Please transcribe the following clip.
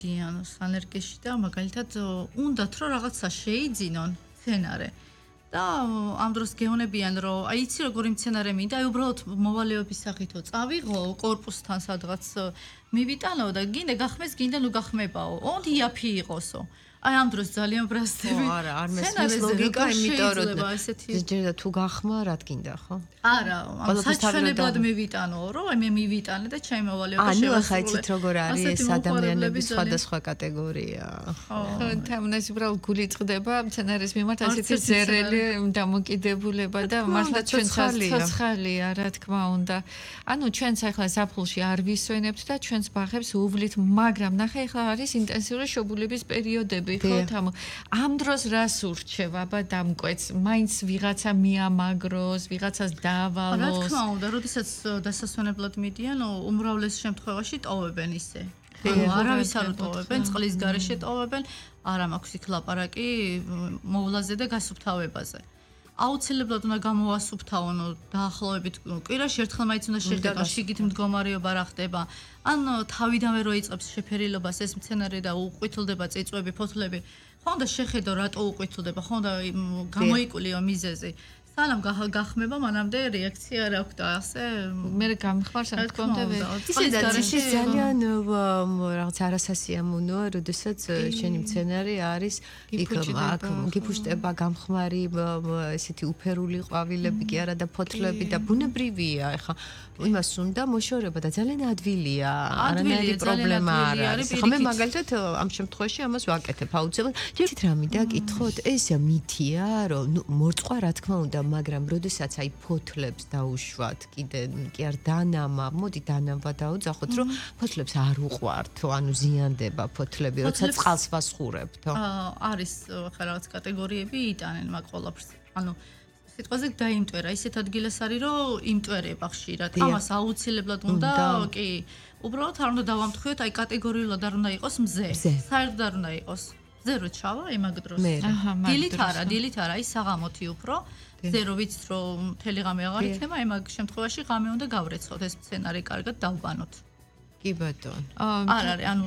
დიან სანერგეში და მაგალითად უნდათ რომ რაღაცა შეიძინონ სცენარე და ამ დროს გეონებიან რომ აი იცი როგორი სცენარე მინდა აი უბრალოდ მოვალეობის სახითო წავიღო კორპუსთან სადღაც მივიტანო და გინდა გახმეს გინდა ნუ გახმებაო ოღონდ იაფი იყოსო აი ამ დროს ძალიან ბრასტები არა არ მესმის ლოგიკა იმიტომ რომ ჯერდა თუ გახმა რა გინდა ხო არა ამ საჩვენებლად მივიტანო რომ აი მე მივიტანე და ჩემი მოვალეობა შევასრულე ანუ ხა იცით როგორ არის ეს ადამიანების სხვადასხვა კატეგორია ხო თამნას უბრალოდ გული წყდება სცენარის მიმართ ასეთი ზერელი დამოკიდებულება და მართლა ჩვენ ცოცხალია რა თქმა უნდა ანუ ჩვენც ახლა საფულში არ ვისვენებთ და ჩვენს ბაღებს უვლით მაგრამ ნახე ახლა არის ინტენსიური შობულების პერიოდები ხო თამ ამ დროს რას ურჩევ აბა დამკვეთს მაინც ვიღაცა მიამაგროს ვიღაცას დაავალოს რა თქმა უნდა როდესაც დასასვენებლად მიდიან უმრავლეს შემთხვევაში ტოვებენ ისე არავის არ უტოვებენ წყლის გარეშე ტოვებენ არა მაქვს იქ ლაპარაკი მოვლაზე და გასუფთავებაზე აუცილებლად უნდა გამოვასუფთავონ დაახლოებით კვირაში ერთხელ მაინც უნდა შეხება შიგით მდგომარეობა რა ხდება ან თავიდანვე რო იწყებს შეფერილობას ეს მცენარე და უყვითლდება წიწვები ფოთლები ხონდა შეხედო რატო უყვითლდება ხონდა გამოიკულიო მიზეზი სანამ გახმება მანამდე რეაქცია რა აქვს და ასე მე გამიხმარს რა თქმა უნდა ისე ძალიან რაღაც არასასიამოვნოა როდესაც შენი მცენარე არის იქ აქ გიფუშტება გამხმარი ესეთი უფერული ყვავილები კი არა და ფოთლები და ბუნებრივია ეხა იმას უნდა მოშორება და ძალიან ადვილია არანაირი პრობლემა არ არის ხა მე მაგალითად ამ შემთხვევაში ამას ვაკეთებ აუცილებლად ჯერ რა მინდა გითხოთ ეს მითია რომ ნუ მორწყვა რა თქმა უნდა მაგრამ როდესაც აი ფოთლებს დაუშვათ კიდე კი არ დანამა მოდი დანამა დაუძახოთ რომ ფოთლებს არ უყვართო ანუ ზიანდება ფოთლები როცა წყალს ვასხურებთო არის ხა რაღაც კატეგორიები იტანენ მაგ ყველაფერს ანუ სიტყვაზე დაიმტვერა ისეთ ადგილას არის რომ იმტვერება ხშირად ამას აუცილებლად უნდა კი უბრალოდ არ უნდა დავამტხვიოთ აი კატეგორიულად არ უნდა იყოს მზე საერთოდ არ უნდა იყოს მზე რო ჩავა აი მაგ დროს დილით არა ის საღამოთი უფრო მზე რო ვიცით რომ მთელი ღამე აღარ იქნება აი მაგ შემთხვევაში ღამე უნდა გავრეცხოთ ეს სცენარი კარგად დავბანოთ კი ბატონო არ არის ანუ